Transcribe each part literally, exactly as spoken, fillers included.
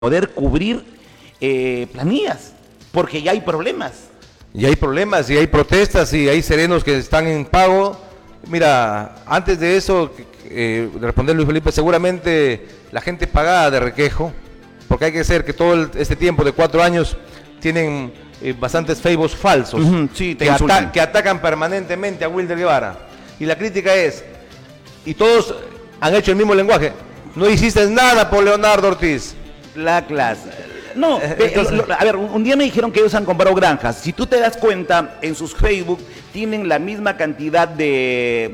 poder cubrir eh, planillas, porque ya hay problemas. Y hay problemas, y hay protestas, y hay serenos que están en pago. Mira, antes de eso, eh, de responder Luis Felipe, seguramente la gente pagada de requejo, porque hay que ser que todo el, este tiempo de cuatro años tienen eh, bastantes Facebook falsos, Uh-huh, sí, te que, insultan. ata- que atacan permanentemente a Wilder Guevara. Y la crítica es, y todos han hecho el mismo lenguaje, no hiciste nada por Leonardo Ortiz. La clase. No, Eh, ve, entonces- lo- lo- a ver, un, un día me dijeron que ellos han comprado granjas. Si tú te das cuenta, en sus Facebook tienen la misma cantidad de,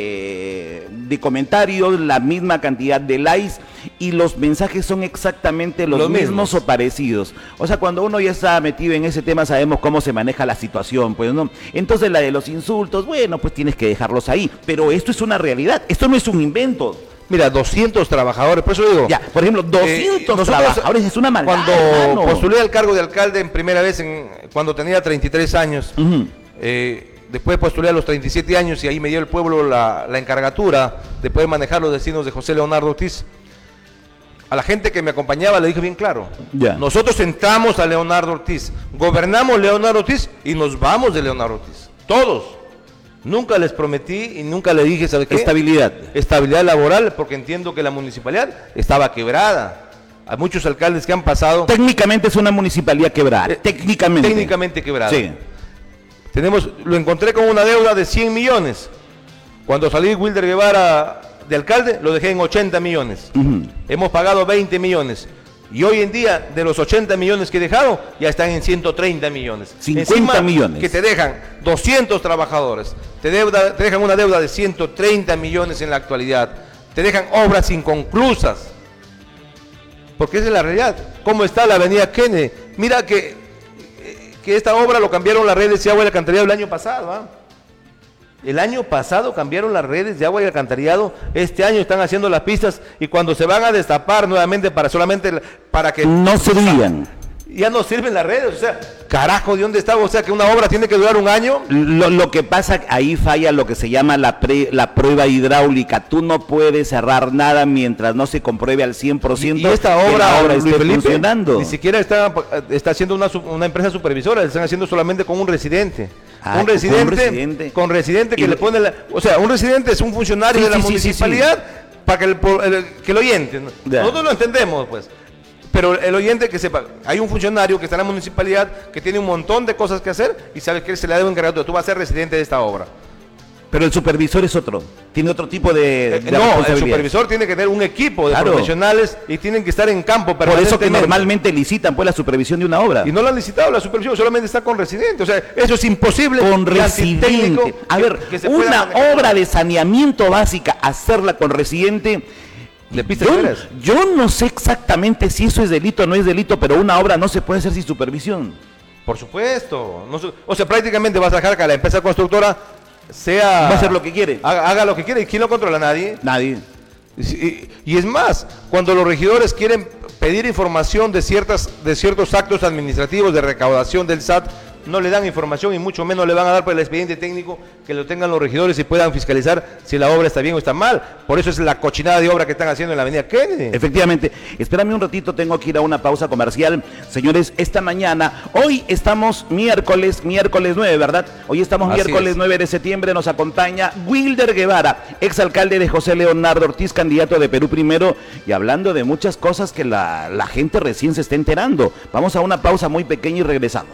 de, de comentarios, la misma cantidad de likes y los mensajes son exactamente los, Los mismos, mismos. o parecidos. O sea, cuando uno ya está metido en ese tema sabemos cómo se maneja la situación, pues, ¿no? Entonces la de los insultos, bueno, pues tienes que dejarlos ahí. Pero esto es una realidad, esto no es un invento. Mira, doscientos trabajadores, por eso digo. Ya, por ejemplo, doscientos nosotros, trabajadores, es una maldad, Cuando hermano. postulé al cargo de alcalde en primera vez, en, cuando tenía treinta y tres años, Ujú. eh, después postulé a los treinta y siete años y ahí me dio el pueblo la, la encargatura de poder manejar los destinos de José Leonardo Ortiz. A la gente que me acompañaba le dije bien claro, Ya. nosotros sentamos a Leonardo Ortiz, gobernamos Leonardo Ortiz y nos vamos de Leonardo Ortiz, todos. Nunca les prometí y nunca le dije, ¿sabe qué? Estabilidad. Estabilidad laboral, porque entiendo que la municipalidad estaba quebrada. Hay muchos alcaldes que han pasado Técnicamente es una municipalidad quebrada. eh, técnicamente. técnicamente quebrada. Sí. Tenemos, lo encontré con una deuda de cien millones. Cuando salí Wilder Guevara de alcalde, lo dejé en ochenta millones. Ujú. Hemos pagado veinte millones. Y hoy en día, de los ochenta millones que he dejado, ya están en ciento treinta millones. cincuenta Encima, millones. Que te dejan doscientos trabajadores, te, deuda, te dejan una deuda de ciento treinta millones en la actualidad, te dejan obras inconclusas. Porque esa es la realidad. ¿Cómo está la avenida Kennedy? Mira que, que esta obra lo cambiaron las redes de agua y alcantarillado el año pasado. ¿ah? El año pasado cambiaron las redes de agua y alcantarillado, este año están haciendo las pistas y cuando se van a destapar nuevamente para solamente para que No servían. ya no sirven las redes, o sea, carajo, ¿de dónde estaba? O sea, que una obra tiene que durar un año. Lo, lo que pasa, ahí falla lo que se llama la, pre- la prueba hidráulica. Tú no puedes cerrar nada mientras no se compruebe al cien por ciento Y esta que obra, la obra Luis esté Felipe, funcionando. ni siquiera está, está haciendo una, su- una empresa supervisora, están haciendo solamente con un residente. Ah, un con residente, un residente. con residente que Y le lo- pone la, o sea, un residente es un funcionario Sí, de la sí, sí, sí, municipalidad para que el, po- el- que el oyente, ¿no? Ya. Nosotros lo entendemos, pues. Pero el oyente que sepa, hay un funcionario que está en la municipalidad que tiene un montón de cosas que hacer y sabe que se le da un encargado, tú vas a ser residente de esta obra. Pero el supervisor es otro. Tiene otro tipo de, Eh, de no, el responsabilidad. supervisor tiene que tener un equipo de Claro. profesionales y tienen que estar en campo Por eso que permanentemente. normalmente licitan pues la supervisión de una obra. Y no lo han licitado la supervisión, solamente está con residente. O sea, eso es imposible. Con y antitécnico residente. A que- ver, que se pueda una manejar. obra de saneamiento básica, hacerla con residente. De pistas Yo, veras. yo no sé exactamente si eso es delito o no es delito, pero una obra no se puede hacer sin supervisión. Por supuesto. No se- o sea, prácticamente vas a dejar que la empresa constructora sea... Va a hacer lo que quiere. Haga, haga lo que quiere. ¿Y quién lo controla? Nadie. Nadie. Y, y- y es más, cuando los regidores quieren pedir información de, ciertas, de ciertos actos administrativos de recaudación del S A T, no le dan información y mucho menos le van a dar por el expediente técnico que lo tengan los regidores y puedan fiscalizar si la obra está bien o está mal. Por eso es la cochinada de obra que están haciendo en la avenida Kennedy. Efectivamente. Espérame un ratito, tengo que ir a una pausa comercial. Señores, esta mañana, hoy estamos miércoles, miércoles nueve, ¿verdad? Hoy estamos Así miércoles es. nueve de septiembre, nos acompaña Wilder Guevara, exalcalde de José Leonardo Ortiz, candidato de Perú Primero, y hablando de muchas cosas que la, la gente recién se está enterando. Vamos a una pausa muy pequeña y regresamos.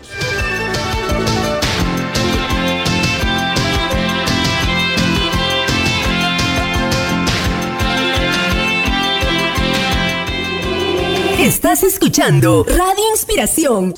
Estás escuchando Radio Inspiración.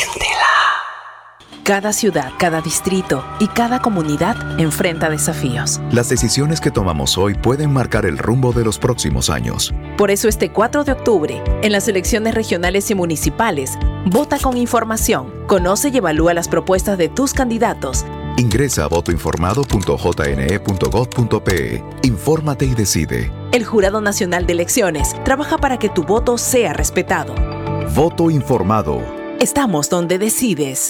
Cada ciudad, cada distrito y cada comunidad enfrenta desafíos. Las decisiones que tomamos hoy pueden marcar el rumbo de los próximos años. Por eso este cuatro de octubre, en las elecciones regionales y municipales, vota con información, conoce y evalúa las propuestas de tus candidatos. Ingresa a voto informado punto j n e punto gov punto p e. Infórmate y decide. El Jurado Nacional de Elecciones trabaja para que tu voto sea respetado. Voto informado. Estamos donde decides.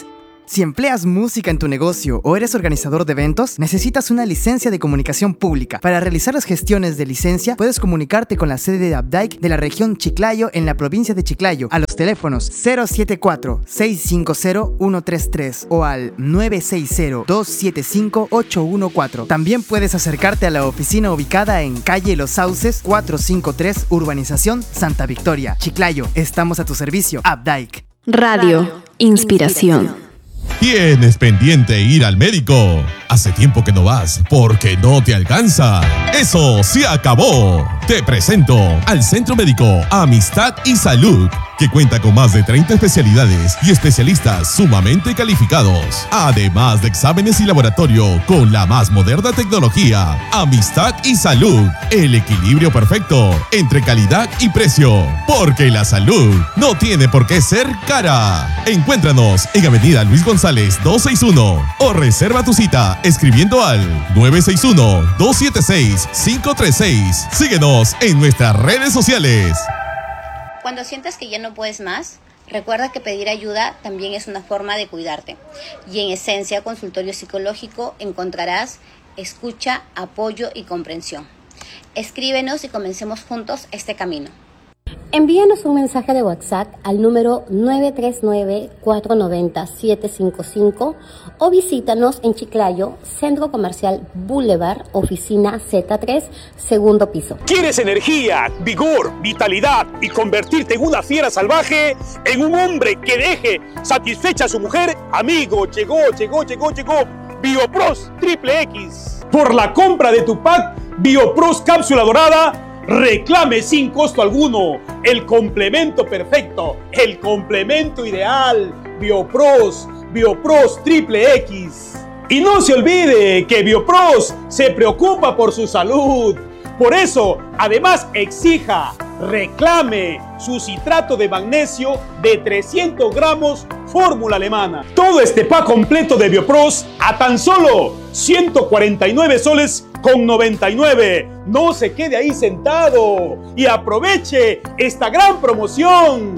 Si empleas música en tu negocio o eres organizador de eventos, necesitas una licencia de comunicación pública. Para realizar las gestiones de licencia, puedes comunicarte con la sede de Abdike de la región Chiclayo en la provincia de Chiclayo a los teléfonos cero siete cuatro, seis cinco cero, uno tres tres o al nueve seis cero, dos siete cinco, ocho uno cuatro. También puedes acercarte a la oficina ubicada en calle Los Sauces cuatrocientos cincuenta y tres, Urbanización Santa Victoria, Chiclayo. Estamos a tu servicio, Abdike. Radio Inspiración. ¿Tienes pendiente ir al médico? Hace tiempo que no vas porque no te alcanza. ¡Eso se acabó! Te presento al Centro Médico Amistad y Salud, que cuenta con más de treinta especialidades y especialistas sumamente calificados, además de exámenes y laboratorio con la más moderna tecnología. Amistad y Salud, el equilibrio perfecto entre calidad y precio, porque la salud no tiene por qué ser cara. Encuéntranos en Avenida Luis González doscientos sesenta y uno o reserva tu cita escribiendo al nueve seis uno, dos siete seis, cinco tres seis. Síguenos en nuestras redes sociales. Cuando sientas que ya no puedes más, recuerda que pedir ayuda también es una forma de cuidarte. Y en Esencia Consultorio Psicológico encontrarás escucha, apoyo y comprensión. Escríbenos y comencemos juntos este camino. Envíanos un mensaje de WhatsApp al número nueve tres nueve, cuatro nueve cero, siete cinco cinco o visítanos en Chiclayo, Centro Comercial Boulevard, oficina Z tres, segundo piso. ¿Quieres energía, vigor, vitalidad y convertirte en una fiera salvaje? En un hombre que deje satisfecha a su mujer. Amigo, llegó, llegó, llegó, llegó Biopros Triple X. Por la compra de tu pack Biopros Cápsula Dorada, reclame sin costo alguno el complemento perfecto, el complemento ideal, Biopros, Biopros Triple X. Y no se olvide que Biopros se preocupa por su salud. Por eso, además, exija, reclame su citrato de magnesio de trescientos gramos, fórmula alemana. Todo este pack completo de Biopros a tan solo ciento cuarenta y nueve soles con noventa y nueve. No se quede ahí sentado y aproveche esta gran promoción.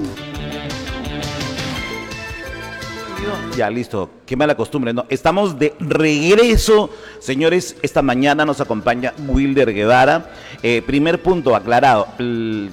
Ya, listo. Qué mala costumbre, ¿no? Estamos de regreso, señores. Esta mañana nos acompaña Wilder Guevara. Eh, primer punto aclarado. L-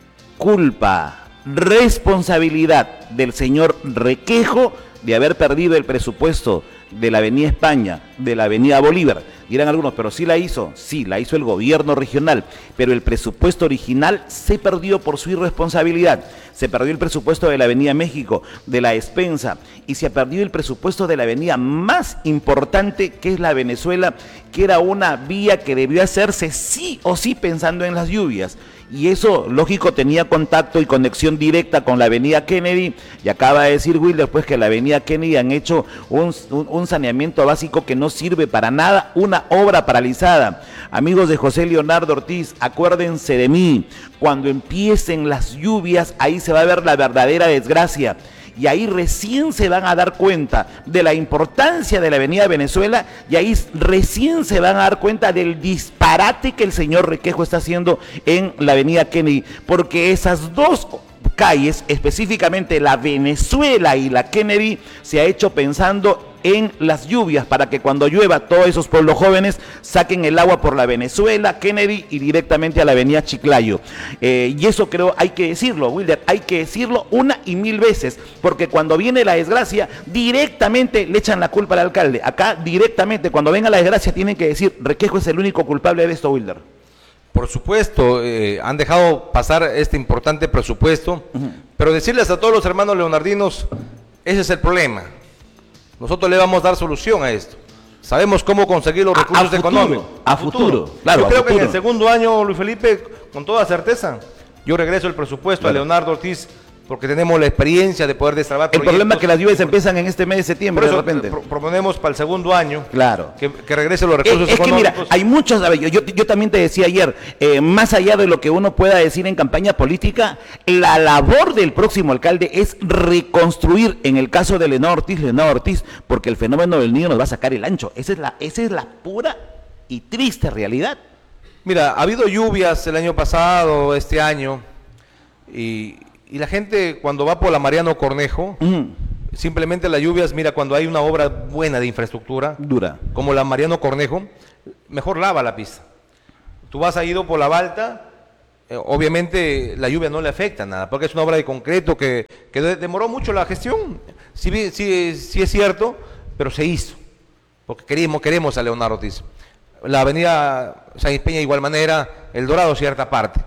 culpa, responsabilidad del señor Requejo de haber perdido el presupuesto de la Avenida España, de la Avenida Bolívar. Dirán algunos, pero sí la hizo, sí, la hizo el gobierno regional, pero el presupuesto original se perdió por su irresponsabilidad. Se perdió el presupuesto de la Avenida México, de la Despensa, y se perdió el presupuesto de la avenida más importante, que es la Venezuela, que era una vía que debió hacerse sí o sí pensando en las lluvias. Y eso, lógico, tenía contacto y conexión directa con la Avenida Kennedy, y acaba de decir Will después que la Avenida Kennedy han hecho un, un, un saneamiento básico que no sirve para nada, una obra paralizada. Amigos de José Leonardo Ortiz, acuérdense de mí, cuando empiecen las lluvias, ahí se va a ver la verdadera desgracia. Y ahí recién se van a dar cuenta de la importancia de la Avenida Venezuela, y ahí recién se van a dar cuenta del disparate que el señor Requejo está haciendo en la Avenida Kennedy, porque esas dos calles, específicamente la Venezuela y la Kennedy, se ha hecho pensando en las lluvias, para que cuando llueva todos esos pueblos jóvenes saquen el agua por la Venezuela, Kennedy y directamente a la Avenida Chiclayo. Eh, y eso creo hay que decirlo, Wilder, hay que decirlo una y mil veces, porque cuando viene la desgracia, directamente le echan la culpa al alcalde. Acá directamente, cuando venga la desgracia, tienen que decir, Requejo es el único culpable de esto, Wilder. Por supuesto, eh, han dejado pasar este importante presupuesto, uh-huh. pero decirles a todos los hermanos leonardinos, ese es el problema. Nosotros le vamos a dar solución a esto. Sabemos cómo conseguir los recursos a, a futuro, económicos. A futuro, claro. Yo creo futuro. que en el segundo año, Luis Felipe, con toda certeza, yo regreso el presupuesto claro. a Leonardo Ortiz, porque tenemos la experiencia de poder destrabar proyectos. El problema es que las lluvias empiezan en este mes de septiembre, por eso, de repente. Pro proponemos para el segundo año claro. que, que regrese los recursos es, es económicos. Que mira, hay muchos, a ver, yo, yo también te decía ayer, eh, más allá de lo que uno pueda decir en campaña política, la labor del próximo alcalde es reconstruir, en el caso de Leonardo Ortiz, Leonardo Ortiz, porque el fenómeno del niño nos va a sacar el ancho. Esa es la, esa es la pura y triste realidad. Mira, ha habido lluvias el año pasado, este año, y... Y la gente cuando va por la Mariano Cornejo, mm. Simplemente las lluvias, mira, cuando hay una obra buena de infraestructura, dura, como la Mariano Cornejo, mejor lava la pista. Tú vas ahí por la Balta, eh, obviamente la lluvia no le afecta nada, porque es una obra de concreto que, que demoró mucho la gestión. Sí, sí, sí es cierto, pero se hizo, porque queremos, queremos a Leonardo Ortiz. La avenida San Peña de igual manera, El Dorado cierta parte.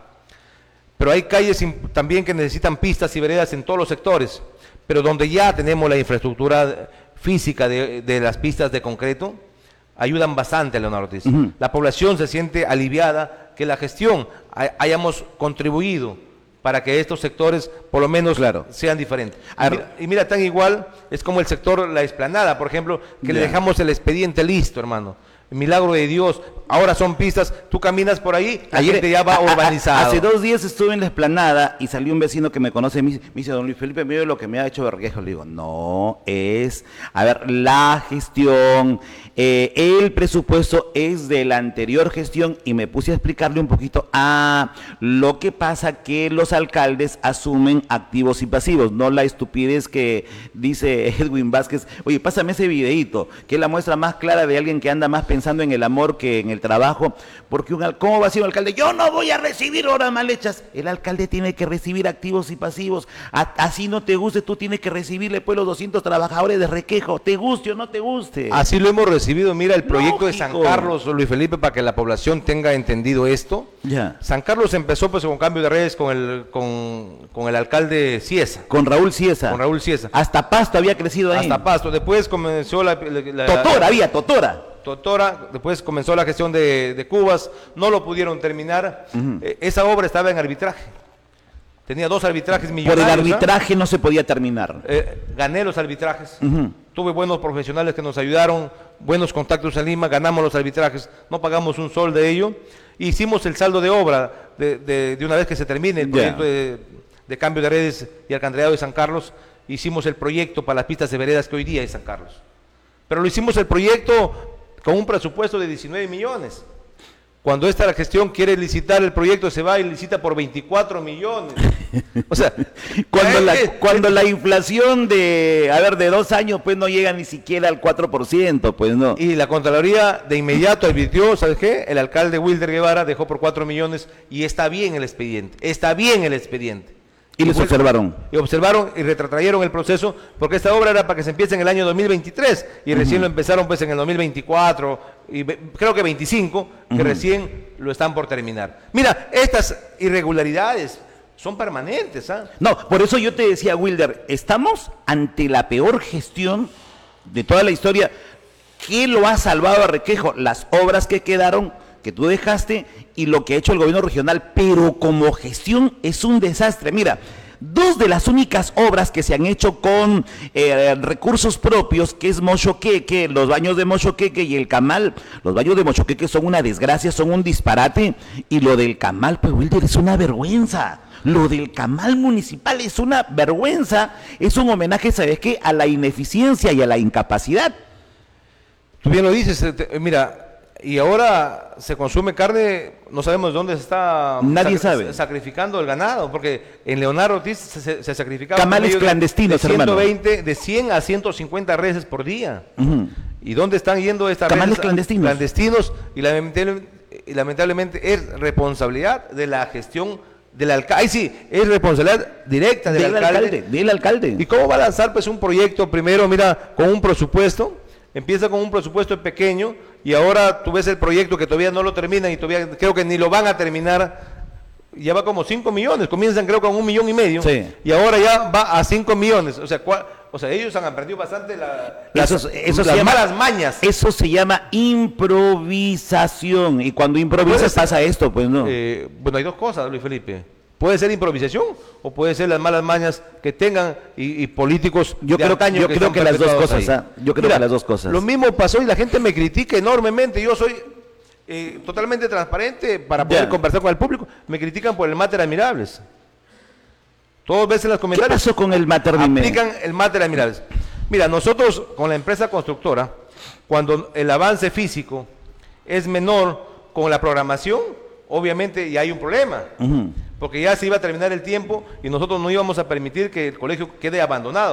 Pero hay calles también que necesitan pistas y veredas en todos los sectores, pero donde ya tenemos la infraestructura física de, de las pistas de concreto, ayudan bastante a Leonardo Ortiz. Uh-huh. La población se siente aliviada que la gestión hay, hayamos contribuido para que estos sectores por lo menos claro. sean diferentes. Y mira, y mira, tan igual es como el sector La Explanada, por ejemplo, que yeah. le dejamos el expediente listo, hermano. Milagro de Dios, ahora son pistas, tú caminas por ahí, la Ayer, gente ya va urbanizada. Hace dos días estuve en La Explanada y salió un vecino que me conoce, me dice, don Luis Felipe, mire lo que me ha hecho Verguejo. Le digo, no, es, a ver, la gestión, eh, el presupuesto es de la anterior gestión, y me puse a explicarle un poquito, ah, lo que pasa que los alcaldes asumen activos y pasivos, no la estupidez que dice Edwin Vázquez, oye, pásame ese videíto, que es la muestra más clara de alguien que anda más pensando pensando en el amor que en el trabajo, porque un, ¿cómo va a ser un alcalde? Yo no voy a recibir horas mal hechas. El alcalde tiene que recibir activos y pasivos, a, así no te guste, tú tienes que recibirle pues los doscientos trabajadores de Requejo, te guste o no te guste. Así lo hemos recibido, mira el proyecto Lógico. de San Carlos, Luis Felipe, para que la población tenga entendido esto. Ya. San Carlos empezó pues con cambio de redes con el, con, con el alcalde Ciesa. Con Raúl Ciesa. Con Raúl Ciesa. Hasta Pasto había crecido ahí. Hasta Pasto, después comenzó la... la, la Totora, había Totora. Totora, después comenzó la gestión de, de Cubas, no lo pudieron terminar. Uh-huh. eh, esa obra estaba en arbitraje, tenía dos arbitrajes millonarios. Por el arbitraje ¿eh? no se podía terminar. Eh, gané los arbitrajes, uh-huh. tuve buenos profesionales que nos ayudaron, buenos contactos en Lima, ganamos los arbitrajes, no pagamos un sol de ello, hicimos el saldo de obra de, de, de una vez que se termine el proyecto yeah. de, de cambio de redes y alcantarillado de San Carlos, hicimos el proyecto para las pistas de veredas que hoy día es San Carlos. Pero lo hicimos el proyecto con un presupuesto de diecinueve millones. Cuando esta gestión quiere licitar el proyecto, se va y licita por veinticuatro millones. O sea, cuando la, cuando la inflación de, a ver, de dos años, pues no llega ni siquiera al cuatro por ciento, pues no. Y la Contraloría de inmediato advirtió, ¿sabes qué? El alcalde Wilder Guevara dejó por cuatro millones y está bien el expediente, está bien el expediente. Y les observaron. Y observaron y retrotrayeron el proceso, porque esta obra era para que se empiece en el año dos mil veintitrés, y uh-huh. recién lo empezaron pues en el dos mil veinticuatro, y creo que veinticinco, uh-huh. que recién lo están por terminar. Mira, estas irregularidades son permanentes, ¿ah? ¿eh? No, por eso yo te decía, Wilder, estamos ante la peor gestión de toda la historia. ¿Qué lo ha salvado a Requejo? Las obras que quedaron, que tú dejaste, y lo que ha hecho el gobierno regional, pero como gestión es un desastre. Mira, dos de las únicas obras que se han hecho con eh, recursos propios, que es Mochoqueque, los baños de Mochoqueque y el Camal. Los baños de Mochoqueque son una desgracia, son un disparate, y lo del Camal, pues Wilder, es una vergüenza. Lo del Camal municipal es una vergüenza, es un homenaje, ¿sabes qué?, a la ineficiencia y a la incapacidad. Tú bien lo dices, te, mira, y ahora se consume carne, no sabemos dónde se está Nadie sac sabe. sacrificando el ganado, porque en Leonardo Ortiz se, se, se sacrificaba camales clandestinos, de ciento veinte, hermano. De cien a ciento cincuenta reses por día. Uh-huh. ¿Y dónde están yendo estas camales reses? clandestinos. Clandestinos, y lamentablemente, y lamentablemente es responsabilidad de la gestión del alcalde. Ay, sí, es responsabilidad directa del, del alcalde. alcalde. Del alcalde. ¿Y cómo va a lanzar pues un proyecto primero, mira, con un presupuesto? Empieza con un presupuesto pequeño y ahora tú ves el proyecto que todavía no lo terminan y todavía creo que ni lo van a terminar. Ya va como cinco millones, comienzan creo con un millón y medio, sí. Y ahora ya va a cinco millones. O sea, ¿cuál? O sea, ellos han aprendido bastante la, las, eso, eso las llama, malas mañas. Eso se llama improvisación. Y cuando improvisas pasa esto, pues no. Eh, bueno, hay dos cosas, Luis Felipe. Puede ser improvisación o puede ser las malas mañas que tengan y, y políticos yo de creo, antaño yo que creo que las dos cosas. ¿eh? Yo creo Mira, que las dos cosas. Lo mismo pasó y la gente me critica enormemente. Yo soy eh, totalmente transparente para poder ya. conversar con el público. Me critican por el máter admirables. Todos ves en los comentarios. ¿Qué pasó con el máter admirables? Aplican el máter admirables. Mira, nosotros con la empresa constructora, cuando el avance físico es menor con la programación, obviamente ya hay un problema. Uh-huh. Porque ya se iba a terminar el tiempo y nosotros no íbamos a permitir que el colegio quede abandonado.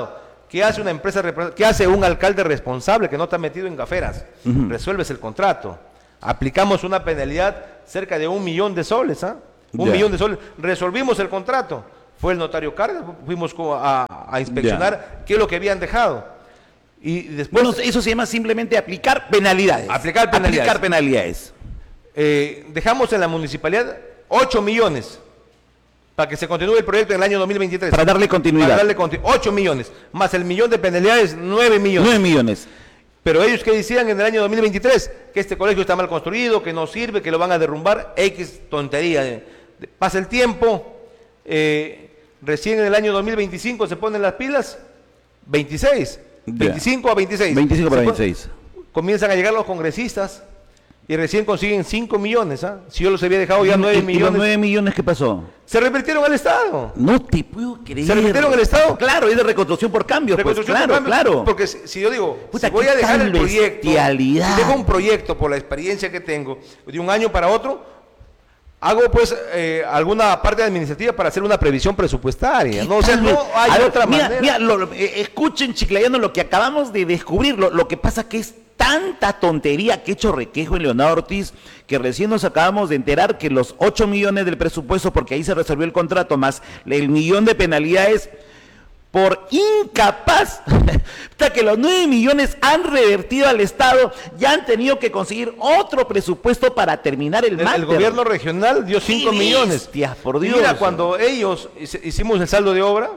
¿Qué hace una empresa, qué hace un alcalde responsable que no está metido en gaferas? Uh-huh. Resuelves el contrato. Aplicamos una penalidad cerca de un millón de soles, ¿ah? Un yeah. millón de soles. Resolvimos el contrato. Fue el notario Cárdenas, fuimos a, a inspeccionar yeah. qué es lo que habían dejado. Y después, bueno, eso se llama simplemente aplicar penalidades. Aplicar penalidades. Aplicar penalidades. Eh, dejamos en la municipalidad ocho millones para que se continúe el proyecto en el año dos mil veintitrés. Para darle continuidad. Para darle continuidad. ocho millones, más el millón de penalidades, nueve millones. nueve millones. Pero ellos que decían en el año dos mil veintitrés que este colegio está mal construido, que no sirve, que lo van a derrumbar, X tontería. Pasa el tiempo, eh, recién en el año dos mil veinticinco se ponen las pilas, veintiséis, veinticinco a veintiséis. veinticinco para veintiséis. Comienzan a llegar los congresistas y recién consiguen cinco millones, ¿ah? Si yo los había dejado ya nueve millones. ¿Y los nueve millones qué pasó? Se revirtieron al Estado. No te puedo creer. ¿Se revirtieron al Estado? Claro, es de reconstrucción por cambio. Reconstrucción pues, claro, por cambio, claro. Porque si, si yo digo, Puta, si voy a dejar el proyecto, bestialidad. si dejo un proyecto por la experiencia que tengo, de un año para otro, hago pues eh, alguna parte administrativa para hacer una previsión presupuestaria. No, o sea, no hay ver, otra mira, manera. Mira, lo, lo, eh, escuchen, chiclayano, lo que acabamos de descubrir. Lo, lo que pasa que es tanta tontería que ha hecho Requejo en Leonardo Ortiz, que recién nos acabamos de enterar que los ocho millones del presupuesto, porque ahí se resolvió el contrato, más el millón de penalidades, por incapaz, hasta que los nueve millones han revertido al Estado, ya han tenido que conseguir otro presupuesto para terminar el máster. El gobierno regional dio cinco millones. Por Dios. Mira, cuando ellos hicimos el saldo de obra,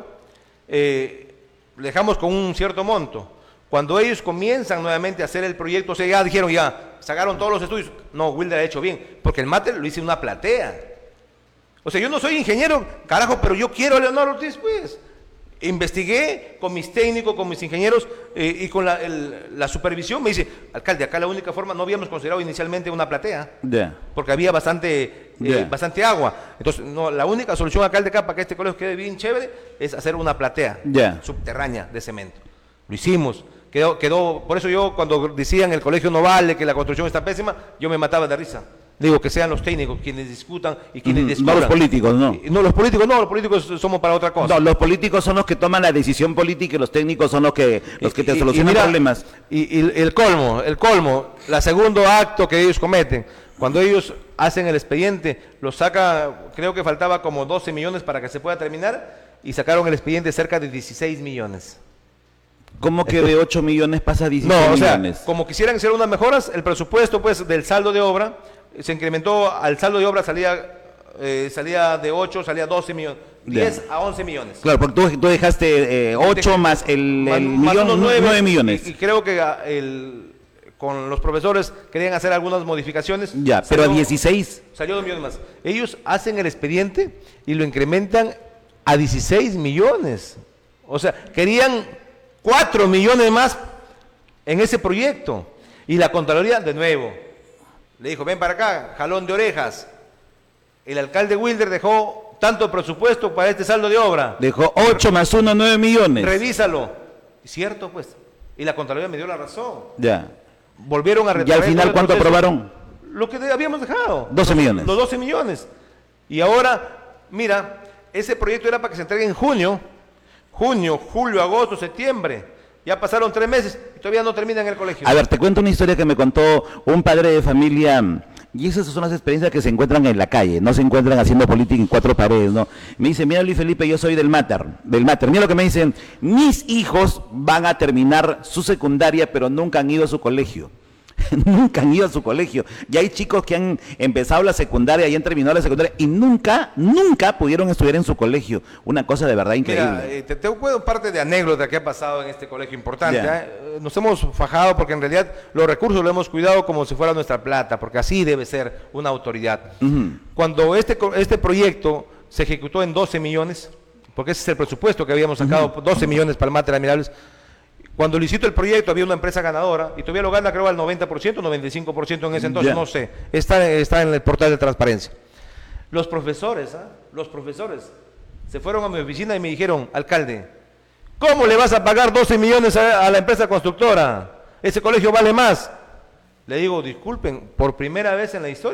eh, dejamos con un cierto monto. Cuando ellos comienzan nuevamente a hacer el proyecto, o sea, ya dijeron, ya, sacaron todos los estudios. No, Wilder ha hecho bien, porque el máster lo hice en una platea. O sea, yo no soy ingeniero, carajo, pero yo quiero a Leonardo Ortiz, pues. Investigué con mis técnicos, con mis ingenieros eh, y con la, el, la supervisión. Me dice, alcalde, acá la única forma, no habíamos considerado inicialmente una platea, yeah. porque había bastante, eh, yeah. bastante agua. Entonces, no, la única solución, alcalde, acá para que este colegio quede bien chévere, es hacer una platea yeah. subterránea de cemento. Lo hicimos. Quedó, quedó, por eso yo cuando decían el colegio no vale, que la construcción está pésima, yo me mataba de risa. Digo, que sean los técnicos quienes discutan y quienes mm, descubran. No los políticos, no. No, los políticos no, los políticos somos para otra cosa. No, los políticos son los que toman la decisión política y los técnicos son los que, los que te y, solucionan y mira, problemas. Y, y el colmo, el colmo, la segundo acto que ellos cometen, cuando ellos hacen el expediente, lo saca, creo que faltaba como doce millones para que se pueda terminar, y sacaron el expediente cerca de dieciséis millones. ¿Cómo que de ocho millones pasa a dieciséis no, o sea, millones? Como quisieran hacer unas mejoras, el presupuesto pues del saldo de obra se incrementó, al saldo de obra salía eh, salía de ocho, salía doce millones, diez a once millones. Claro, porque tú, tú dejaste eh, ocho más el, el más millón, nueve, nueve millones. Y, y creo que el, con los profesores querían hacer algunas modificaciones. Ya, pero salió, a dieciséis. Salió dos millones más. Ellos hacen el expediente y lo incrementan a dieciséis millones. O sea, querían cuatro millones más en ese proyecto. Y la Contraloría, de nuevo, le dijo, ven para acá, jalón de orejas. El alcalde Wilder dejó tanto presupuesto para este saldo de obra. Dejó ocho más uno, nueve millones. Revísalo. Cierto, pues. Y la Contraloría me dio la razón. Ya. Volvieron a retraer. ¿Y al final cuánto aprobaron? Lo que habíamos dejado. doce millones. Los doce millones. Y ahora, mira, ese proyecto era para que se entregue en junio. Junio, julio, agosto, septiembre. Ya pasaron tres meses y todavía no termina en el colegio. A ver, te cuento una historia que me contó un padre de familia, y esas son las experiencias que se encuentran en la calle, no se encuentran haciendo política en cuatro paredes, ¿no? Me dice, mira Luis Felipe, yo soy del Mater, del Mater. Mira lo que me dicen, mis hijos van a terminar su secundaria, pero nunca han ido a su colegio. Nunca han ido a su colegio. Y hay chicos que han empezado la secundaria y han terminado la secundaria y nunca, nunca pudieron estudiar en su colegio. Una cosa de verdad increíble. Mira, eh, te, te cuento parte de anécdota que ha pasado en este colegio importante. Yeah. ¿eh? Nos hemos fajado porque en realidad los recursos los hemos cuidado como si fuera nuestra plata, porque así debe ser una autoridad. Uh-huh. Cuando este, este proyecto se ejecutó en doce millones, porque ese es el presupuesto que habíamos sacado, uh-huh. doce millones para el Mater Admirables. Cuando licitó el proyecto había una empresa ganadora y todavía lo gana creo al noventa por ciento, noventa y cinco por ciento en ese entonces, yeah. no sé, está, está en el portal de transparencia. Los profesores, ¿eh? los profesores se fueron a mi oficina y me dijeron, alcalde, ¿cómo le vas a pagar doce millones a, a la empresa constructora? Ese colegio vale más. Le digo, disculpen, por primera vez en la historia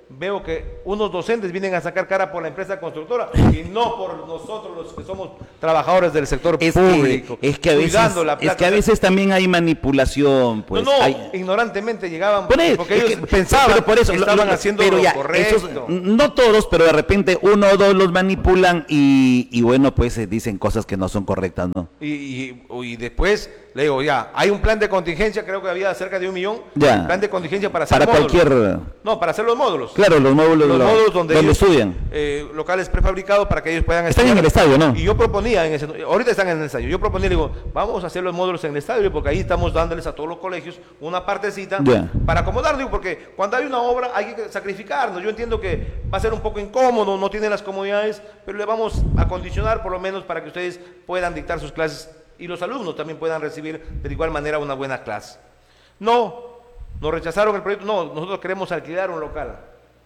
veo que unos docentes vienen a sacar cara por la empresa constructora y no por nosotros los que somos trabajadores del sector es público. Que, es que a veces, la es que a veces también hay manipulación. Pues, no, no, hay... ignorantemente llegaban por eso, porque ellos que, pensaban pero por eso, que estaban lo, lo, haciendo pero lo ya, correcto. Esos, no todos, pero de repente uno o dos los manipulan y, y bueno, pues se dicen cosas que no son correctas, ¿no? Y, y, y después le digo, ya, hay un plan de contingencia, creo que había cerca de un millón, ya. Un plan de contingencia para hacer para módulos. cualquier... No, para hacer los módulos. Claro, los módulos, los lo, módulos donde, donde ellos, estudian. Eh, locales prefabricados para que ellos puedan están estudiar. en el estadio, ¿no? Y yo proponía, en ese, ahorita están en el estadio, yo proponía, digo, vamos a hacer los módulos en el estadio, porque ahí estamos dándoles a todos los colegios una partecita ya. para acomodar, digo, porque cuando hay una obra hay que sacrificarnos. Yo entiendo que va a ser un poco incómodo, no tienen las comodidades, pero le vamos a condicionar por lo menos para que ustedes puedan dictar sus clases y los alumnos también puedan recibir de igual manera una buena clase. No, nos rechazaron el proyecto, no, nosotros queremos alquilar un local.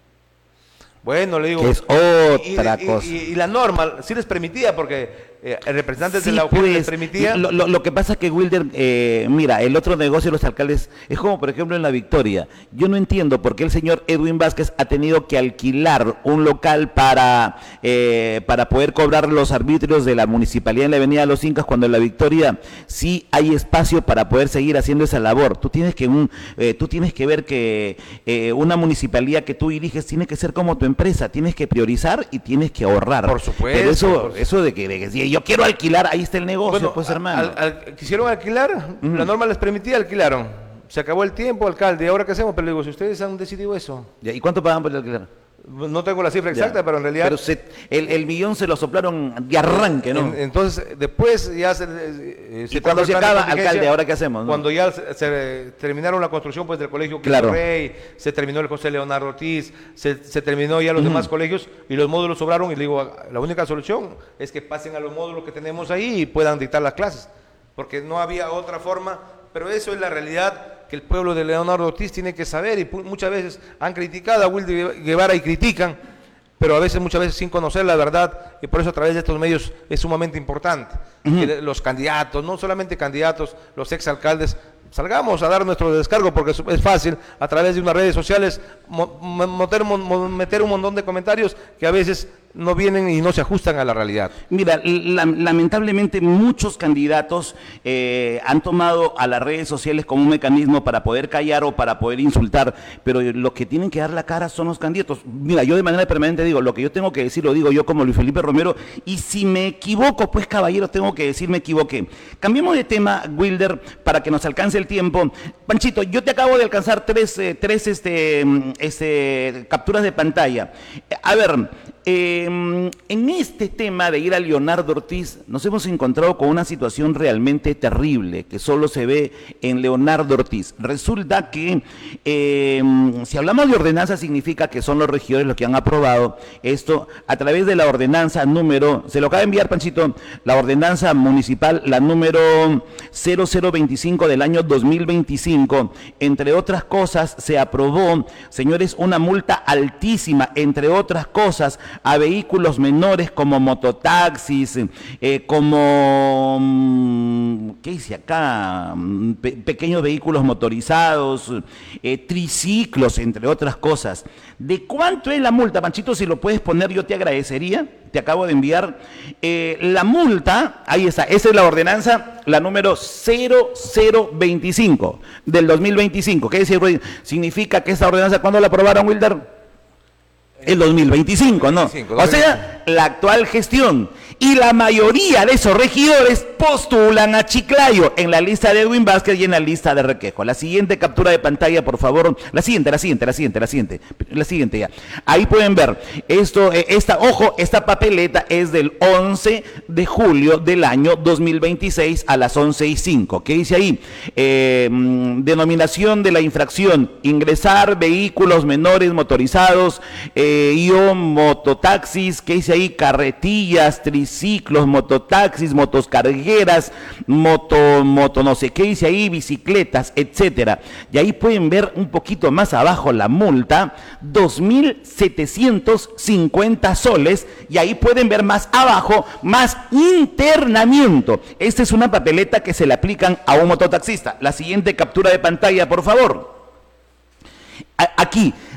Bueno, le digo... Que es otra y, cosa. Y, y, y la norma sí les permitía, porque eh, el representante sí, de la U G pues, les permitía... Lo, lo, lo que pasa es que Wilder, eh, mira, el otro negocio de los alcaldes es como, por ejemplo, en La Victoria. Yo no entiendo por qué el señor Edwin Vázquez ha tenido que alquilar un local para, eh, para poder cobrar los arbitrios de la municipalidad en la Avenida de los Incas, cuando en La Victoria sí hay espacio para poder seguir haciendo esa labor. Tú tienes que, un, eh, tú tienes que ver que eh, una municipalidad que tú diriges tiene que ser como tu empresa, tienes que priorizar y tienes que ahorrar. Por supuesto. Pero eso, por eso de que, de que si yo quiero alquilar, ahí está el negocio, bueno, pues hermano. Al, al, quisieron alquilar, uh-huh. La norma les permitía, alquilaron. Se acabó el tiempo, alcalde, ¿ahora qué hacemos? Pero le digo, si ustedes han decidido eso. Ya, ¿y cuánto pagan por el alquiler? No tengo la cifra exacta, ya. Pero en realidad... Pero se, el, el millón se lo soplaron de arranque, ¿no? En, entonces, después ya se... Eh, se ¿Y cuando se acaba, alcalde, ahora qué hacemos? ¿No? Cuando ya se, se terminaron la construcción pues del colegio claro. Rey, se terminó el José Leonardo Ortiz, se, se terminó ya los uh-huh. demás colegios y los módulos sobraron y le digo, la única solución es que pasen a los módulos que tenemos ahí y puedan dictar las clases, porque no había otra forma, pero eso es la realidad que el pueblo de Leonardo Ortiz tiene que saber, y muchas veces han criticado a Wilder Guevara y critican, pero a veces, muchas veces sin conocer la verdad, y por eso a través de estos medios es sumamente importante uh-huh. que los candidatos, no solamente candidatos, los exalcaldes, salgamos a dar nuestro descargo, porque es fácil a través de unas redes sociales meter, meter un montón de comentarios que a veces no vienen y no se ajustan a la realidad. Mira, la, lamentablemente muchos candidatos eh, han tomado a las redes sociales como un mecanismo para poder callar o para poder insultar, pero los que tienen que dar la cara son los candidatos. Mira, yo de manera permanente digo, lo que yo tengo que decir lo digo yo como Luis Felipe Romero, y si me equivoco, pues caballero, tengo que decir me equivoqué. Cambiemos de tema, Wilder, para que nos alcance el tiempo. Panchito, yo te acabo de alcanzar tres, eh, tres este, este, capturas de pantalla. A ver, eh, en este tema de ir a Leonardo Ortiz, nos hemos encontrado con una situación realmente terrible, que solo se ve en Leonardo Ortiz. Resulta que, eh, si hablamos de ordenanza, significa que son los regidores los que han aprobado esto a través de la ordenanza número, se lo acaba de enviar Panchito, la ordenanza municipal, la número cero cero veinticinco del año dos mil veinticinco. Entre otras cosas, se aprobó, señores, una multa altísima, entre otras cosas, a vehículos menores como mototaxis, eh, como, ¿qué dice acá? Pe pequeños vehículos motorizados, eh, triciclos, entre otras cosas. ¿De cuánto es la multa, Panchito? Si lo puedes poner, yo te agradecería. Te acabo de enviar eh, la multa, ahí está, esa es la ordenanza, la número cero cero veinticinco del dos mil veinticinco. ¿Qué dice? Significa que esta ordenanza, ¿cuándo la aprobaron, Wilder? El dos mil veinticinco, ¿no? O sea, la actual gestión. Y la mayoría de esos regidores postulan a Chiclayo en la lista de Edwin Vázquez y en la lista de Requejo. La siguiente captura de pantalla, por favor. La siguiente, la siguiente, la siguiente, la siguiente. La siguiente ya. Ahí pueden ver. Esto, esta, ojo, esta papeleta es del once de julio del año dos mil veintiséis a las once y cinco. ¿Qué dice ahí? Eh, denominación de la infracción: ingresar vehículos menores motorizados, eh, y o mototaxis. ¿Qué dice ahí? Carretillas, triciclos, mototaxis, motoscargueras, moto, moto no sé qué dice ahí, bicicletas, etcétera. Y ahí pueden ver un poquito más abajo la multa, dos mil setecientos cincuenta soles, y ahí pueden ver más abajo, más internamiento. Esta es una papeleta que se le aplican a un mototaxista. La siguiente captura de pantalla, por favor. A aquí.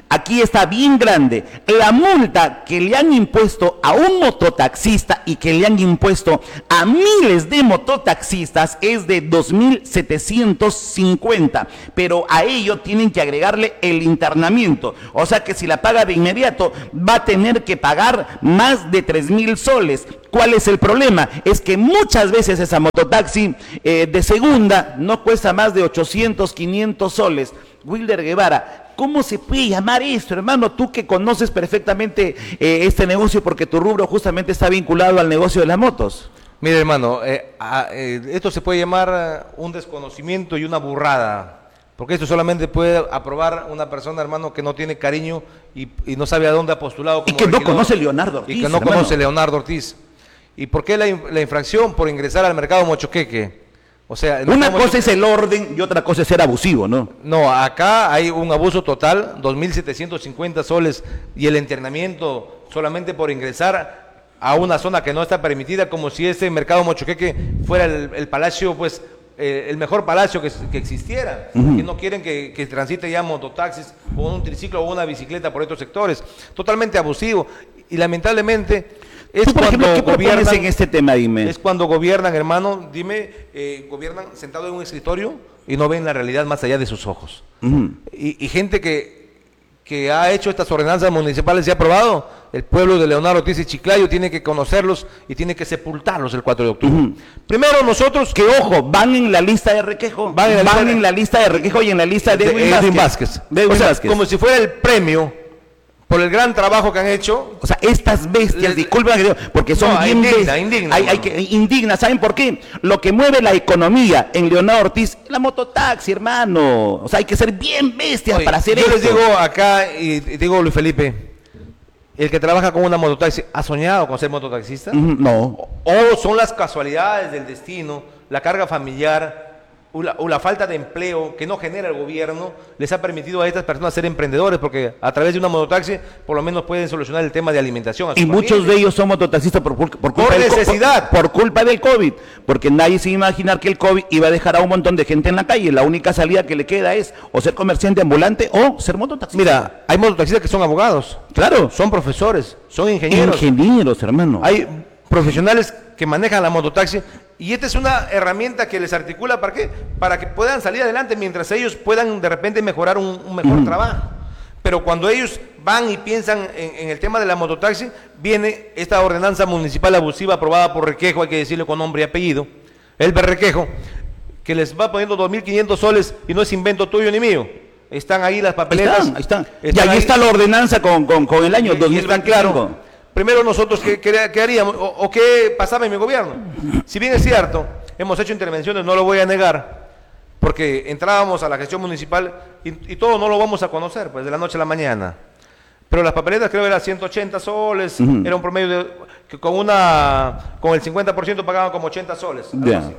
aquí está bien grande. La multa que le han impuesto a un mototaxista y que le han impuesto a miles de mototaxistas es de dos mil setecientos cincuenta, pero a ello tienen que agregarle el internamiento. O sea que si la paga de inmediato va a tener que pagar más de tres mil soles. ¿Cuál es el problema? Es que muchas veces esa mototaxi eh, de segunda no cuesta más de ochocientos, quinientos soles. Wilder Guevara, ¿cómo se puede llamar esto, hermano? Tú que conoces perfectamente eh, este negocio porque tu rubro justamente está vinculado al negocio de las motos. Mire, hermano, eh, a, eh, esto se puede llamar un desconocimiento y una burrada, porque esto solamente puede aprobar una persona, hermano, que no tiene cariño y, y no sabe a dónde ha postulado. Como y que no regidor, conoce Leonardo Ortiz. Y que no hermano. conoce Leonardo Ortiz. ¿Y por qué la, la infracción? Por ingresar al mercado mochoqueque. O sea, una cosa es el orden y otra cosa es ser abusivo, ¿no? No, acá hay un abuso total, dos mil setecientos cincuenta soles, y el internamiento solamente por ingresar a una zona que no está permitida, como si ese mercado mochoqueque fuera el, el palacio, pues, eh, el mejor palacio que, que existiera. Uh-huh. Que no quieren que, que transite ya mototaxis o un triciclo o una bicicleta por estos sectores. Totalmente abusivo. Y lamentablemente... Es ¿Tú, por cuando ejemplo, ¿qué gobiernan en este tema, dime? Es cuando gobiernan, hermano, dime, eh, gobiernan sentado en un escritorio y no ven la realidad más allá de sus ojos. Uh-huh. y, y gente que, que ha hecho estas ordenanzas municipales y ha aprobado, el pueblo de Leonardo Ortiz y Chiclayo tiene que conocerlos y tiene que sepultarlos el cuatro de octubre. Uh-huh. Primero nosotros... Que ojo, van en la lista de requejo, van en la, van lista, en la lista de requejo y en la lista de, de Edwin Vázquez. De Edwin o sea, Vázquez. Como si fuera el premio por el gran trabajo que han hecho. O sea, estas bestias, disculpen, porque son no, bien indigna, bestias, indigna, hay, hay que, indigna, ¿saben por qué? Lo que mueve la economía en Leonardo Ortiz, la mototaxi, hermano. O sea, hay que ser bien bestias Oye, para hacer yo esto. Yo les digo acá, y digo Luis Felipe, el que trabaja con una mototaxi, ¿ha soñado con ser mototaxista? Mm, no. O son las casualidades del destino, la carga familiar, O la, o la falta de empleo que no genera el gobierno, les ha permitido a estas personas ser emprendedores, porque a través de una mototaxi por lo menos pueden solucionar el tema de alimentación a su y familia. muchos de ellos son mototaxistas por, por, por, culpa por del, necesidad. Por, por culpa del COVID, porque nadie se iba a imaginar que el COVID iba a dejar a un montón de gente en la calle. La única salida que le queda es o ser comerciante ambulante o ser mototaxista. Mira, hay mototaxistas que son abogados, claro, son profesores, son ingenieros. Ingenieros, hermano. Hay profesionales que manejan la mototaxi. Y esta es una herramienta que les articula, ¿para qué? Para que puedan salir adelante mientras ellos puedan de repente mejorar un, un mejor uh-huh. trabajo. Pero cuando ellos van y piensan en, en el tema de la mototaxi, viene esta ordenanza municipal abusiva aprobada por Requejo, hay que decirlo con nombre y apellido, el Requejo, que les va poniendo dos mil quinientos soles y no es invento tuyo ni mío. Están ahí las papeletas. Ahí están, ahí están. están y ahí ahí. está la ordenanza con, con, con el año y, dos mil veinticinco. Y están claro. Primero nosotros, ¿qué, qué, qué haríamos? O, ¿O qué pasaba en mi gobierno? Si bien es cierto, hemos hecho intervenciones, no lo voy a negar, porque entrábamos a la gestión municipal y, y todo no lo vamos a conocer, pues de la noche a la mañana. Pero las papeletas creo que eran ciento ochenta soles, uh-huh. era un promedio de, que con una, con el cincuenta por ciento pagaban como ochenta soles. Yeah.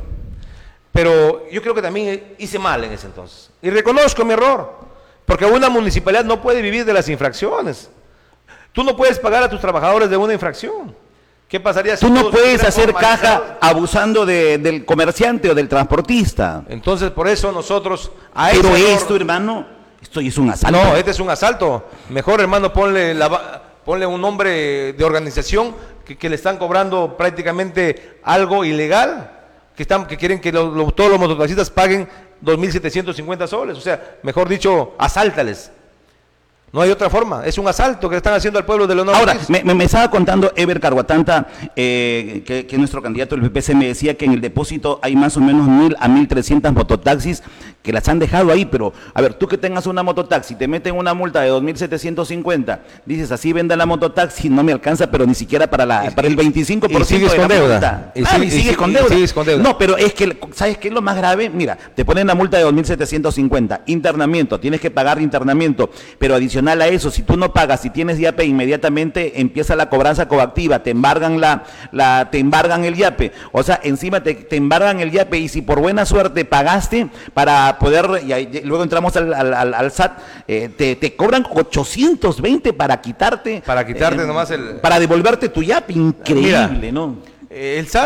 Pero yo creo que también hice mal en ese entonces. Y reconozco mi error, porque una municipalidad no puede vivir de las infracciones. Tú no puedes pagar a tus trabajadores de una infracción. ¿Qué pasaría si tú no puedes hacer caja abusando de, del comerciante o del transportista? Entonces, por eso nosotros... A Pero ese esto, error, hermano, esto es un asalto. No, este es un asalto. Mejor, hermano, ponle, la, ponle un nombre de organización que, que le están cobrando prácticamente algo ilegal, que, están, que quieren que lo, lo, todos los mototaxistas paguen dos mil setecientos cincuenta soles. O sea, mejor dicho, asáltales. No hay otra forma, es un asalto que le están haciendo al pueblo de Leonardo Ahora, Ortiz. me, me, me estaba contando Ever Carguatanta, eh, que, que nuestro candidato del P P C me decía que en el depósito hay más o menos mil a mil trescientas mototaxis que las han dejado ahí, pero a ver, tú que tengas una mototaxi, te meten una multa de dos mil setecientos cincuenta, dices así venda la mototaxi, no me alcanza, pero ni siquiera para la y, para el veinticinco por ciento y sigues de con la deuda. multa. Y, claro, sí, y, sigues, y, con y deuda. sigues con deuda. No, pero es que, ¿sabes qué es lo más grave? Mira, te ponen la multa de dos mil setecientos cincuenta, internamiento, tienes que pagar internamiento, pero adicional a eso, si tú no pagas, si tienes yape, inmediatamente empieza la cobranza coactiva, te embargan la, la te embargan el yape, o sea, encima te, te embargan el yape y si por buena suerte pagaste para poder, y, y luego entramos al, al, al, al S A T, eh, te, te cobran ochocientos veinte para quitarte, para quitarte eh, nomás el, para devolverte tu yape, increíble, mira, ¿no? El S A T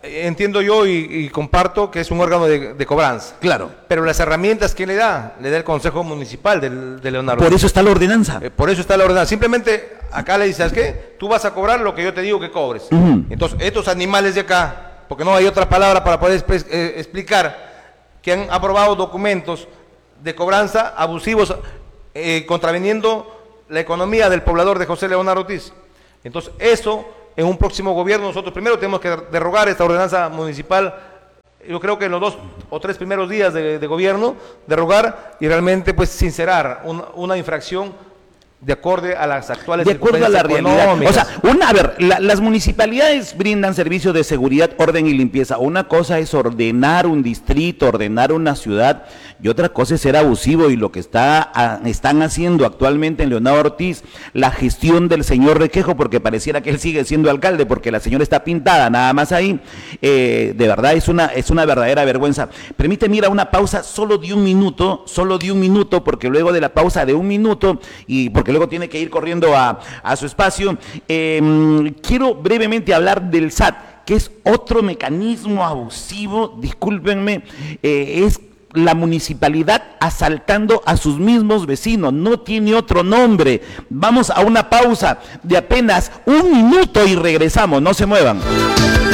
entiendo yo y, y comparto que es un órgano de, de cobranza. Claro. Pero las herramientas, ¿quién le da? Le da el Consejo Municipal del, de Leonardo. Por eso está la ordenanza. Eh, por eso está la ordenanza. Simplemente acá le dices, ¿sabes qué? Tú vas a cobrar lo que yo te digo que cobres. Uh-huh. Entonces, estos animales de acá, porque no hay otra palabra para poder espe- eh, explicar, que han aprobado documentos de cobranza abusivos, eh, contraveniendo la economía del poblador de José Leonardo Ortiz. Entonces, eso, en un próximo gobierno, nosotros primero tenemos que derogar esta ordenanza municipal, yo creo que en los dos o tres primeros días de, de gobierno, derogar y realmente pues sincerar un, una infracción de acuerdo a las actuales de acuerdo a la realidad. O sea, una, a ver, la, las municipalidades brindan servicios de seguridad, orden y limpieza. Una cosa es ordenar un distrito, ordenar una ciudad, y otra cosa es ser abusivo, y lo que está a, están haciendo actualmente en Leonardo Ortiz, la gestión del señor Requejo, porque pareciera que él sigue siendo alcalde, porque la señora está pintada nada más ahí, eh, de verdad es una, es una verdadera vergüenza. Permíteme ir a una pausa solo de un minuto, solo de un minuto, porque luego de la pausa de un minuto, y porque luego tiene que ir corriendo a, a su espacio, eh, quiero brevemente hablar del S A T, que es otro mecanismo abusivo, discúlpenme, eh, es la municipalidad asaltando a sus mismos vecinos, no tiene otro nombre. Vamos a una pausa de apenas un minuto y regresamos, no se muevan.